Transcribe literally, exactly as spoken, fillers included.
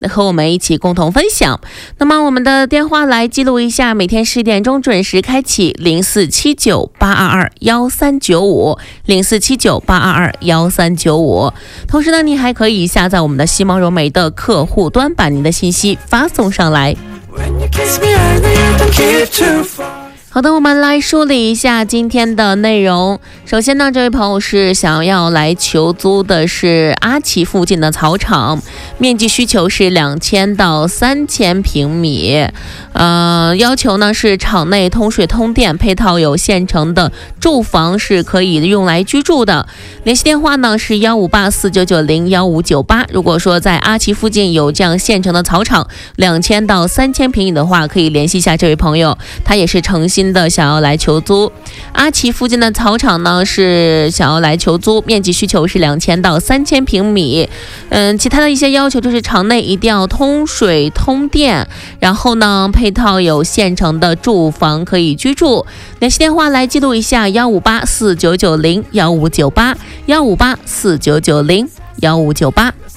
和我们一起共同分享。那么我们的电话来记录一下，每天十点钟准时开启零四七九八二二幺三九五零四七九八二二幺三九五。同时呢，你还可以下载我们的西芒柔媒的客户端，把您的信息发送上来。好的，我们来梳理一下今天的内容。首先呢，这位朋友是想要来求租的是阿奇附近的草场，面积需求是两千到三千平米，呃，要求呢是场内通水通电，配套有现成的住房是可以用来居住的。联系电话呢是幺五八四九九零幺五九八。如果说在阿奇附近有这样现成的草场，两千到三千平米的话，可以联系一下这位朋友，他也是诚心的想要来求租。阿奇附近的草场呢是想要来求租，面积需求是两千到三千平米。嗯，其他的一些要求就是场内一定要通水通电，然后呢配套有现成的住房可以居住。联系电话来记录一下：幺五八四九九零幺五九八幺五八四九九零幺五九八。